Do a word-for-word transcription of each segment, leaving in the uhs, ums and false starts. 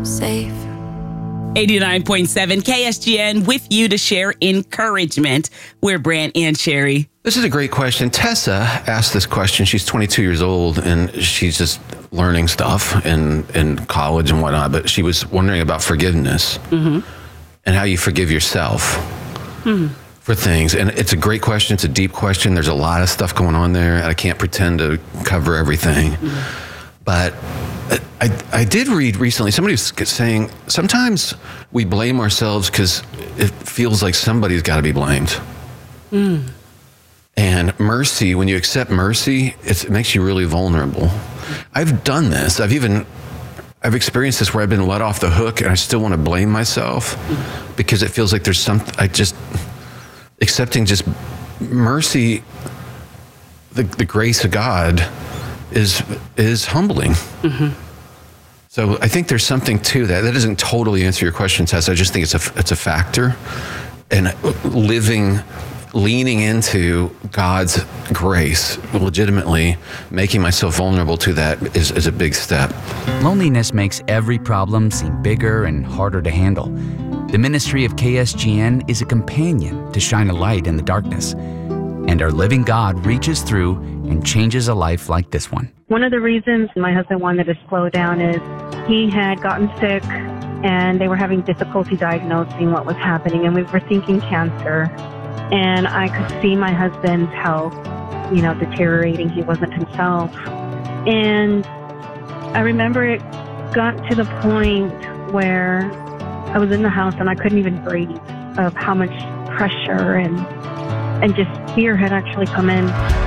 Safe. eighty-nine point seven K S G N with you to share encouragement. We're Brant and Sherry. This is a great question. Tessa asked this question. She's twenty-two years old and she's just learning stuff in, in college and whatnot, but she was wondering about forgiveness mm-hmm. and how you forgive yourself mm-hmm. for things. And it's a great question. It's a deep question. There's a lot of stuff going on there. I can't pretend to cover everything. Mm-hmm. But I, I did read recently, somebody was saying sometimes we blame ourselves because it feels like somebody's got to be blamed. Mm. And mercy, when you accept mercy, it's, it makes you really vulnerable. I've done this. I've even, I've experienced this where I've been let off the hook and I still want to blame myself mm. because it feels like there's some, I just, accepting just mercy, the, the grace of God is is humbling. Mm-hmm. So I think there's something to that. That doesn't totally answer your question, Tess. I just think it's a it's a factor, and living, leaning into God's grace, legitimately making myself vulnerable to that is, is a big step. Loneliness makes every problem seem bigger and harder to handle. The ministry of K S G N is a companion to shine a light in the darkness. And our living God reaches through and changes a life like this one. One of the reasons my husband wanted to slow down is he had gotten sick and they were having difficulty diagnosing what was happening, and we were thinking cancer. And I could see my husband's health, you know, deteriorating. He wasn't himself. And I remember it got to the point where I was in the house and I couldn't even breathe of how much pressure and and just fear had actually come in.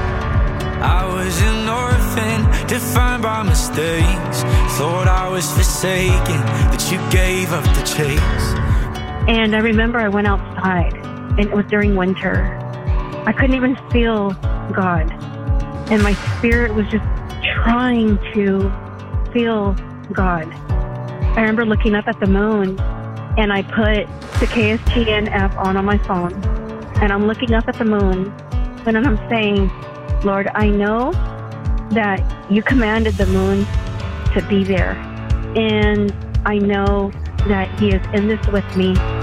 I was an orphan, defined by mistakes. Thought I was forsaken, that you gave up the chase. And I remember I went outside, and it was during winter. I couldn't even feel God. And my spirit was just trying to feel God. I remember looking up at the moon, and I put the K S G N app on on my phone. And I'm looking up at the moon, and I'm saying, Lord, I know that you commanded the moon to be there. And I know that he is in this with me.